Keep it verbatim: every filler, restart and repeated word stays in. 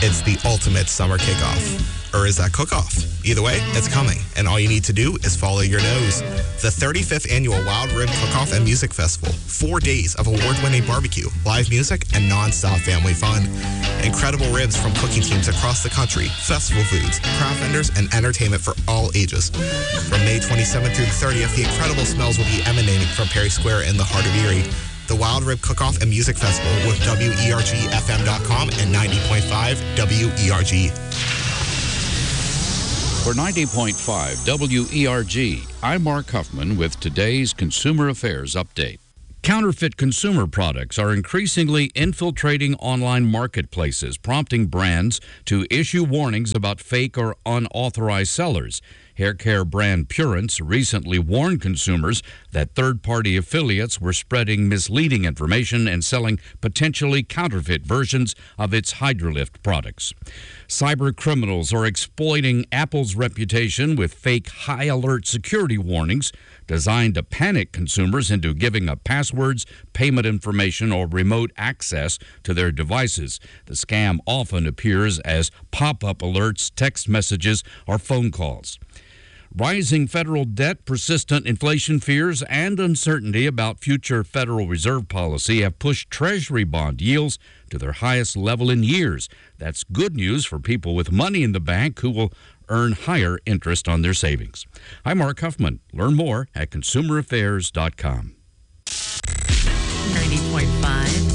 It's the ultimate summer kickoff. Or is that cook-off? Either way, it's coming, and all you need to do is follow your nose. The thirty-fifth Annual Wild Rib Cook-Off and Music Festival. Four days of award-winning barbecue, live music, and non-stop family fun. Incredible ribs from cooking teams across the country, festival foods, craft vendors, and entertainment for all ages. From May twenty-seventh through the thirtieth, the incredible smells will be emanating from Perry Square in the heart of Erie. The Wild Rib Cook-Off and Music Festival with W E R G F M dot com and ninety point five W E R G. For ninety point five W E R G, I'm Mark Huffman with today's Consumer Affairs Update. Counterfeit consumer products are increasingly infiltrating online marketplaces, prompting brands to issue warnings about fake or unauthorized sellers. Hair care brand Purance recently warned consumers that third-party affiliates were spreading misleading information and selling potentially counterfeit versions of its Hydrolift products. Cyber criminals are exploiting Apple's reputation with fake high-alert security warnings designed to panic consumers into giving up passwords, payment information, or remote access to their devices. The scam often appears as pop-up alerts, text messages, or phone calls. Rising federal debt, persistent inflation fears, and uncertainty about future Federal Reserve policy have pushed Treasury bond yields to their highest level in years. That's good news for people with money in the bank who will earn higher interest on their savings. I'm Mark Huffman. Learn more at consumer affairs dot com. ninety point five